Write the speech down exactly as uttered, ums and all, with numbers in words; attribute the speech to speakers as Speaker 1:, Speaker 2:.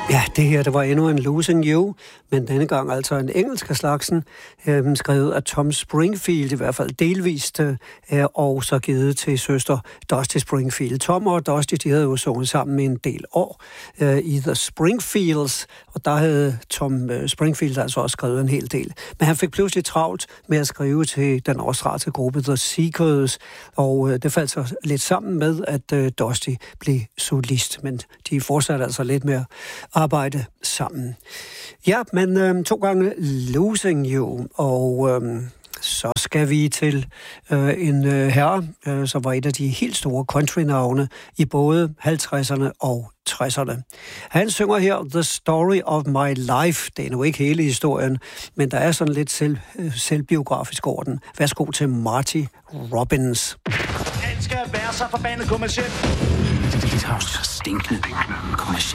Speaker 1: Ja, det her, det var endnu en Losing You, men denne gang altså en engelsk af slagsen, øh, skrevet af Tom Springfield, i hvert fald delvist, øh, og så givet til søster Dusty Springfield. Tom og Dusty, de havde jo sunget sammen i en del år øh, i The Springfields, og der havde Tom øh, Springfield altså også skrevet en hel del. Men han fik pludselig travlt med at skrive til den australske gruppe The Seekers, og øh, det faldt så lidt sammen med, at øh, Dusty blev solist, men de fortsatte altså lidt mere arbejde sammen. Ja, men øhm, to gange Losing You, og øhm, så skal vi til øh, en øh, herre, øh, som var et af de helt store country-navne i både halvtredserne og tresserne. Han synger her The Story of My Life. Det er nu ikke hele historien, men der er sådan lidt selv, øh, selvbiografisk over den. Værsgo til Marty Robbins.
Speaker 2: Han skal være så forbandet kommerciel.
Speaker 3: Det er jo så stinkende kommerciel.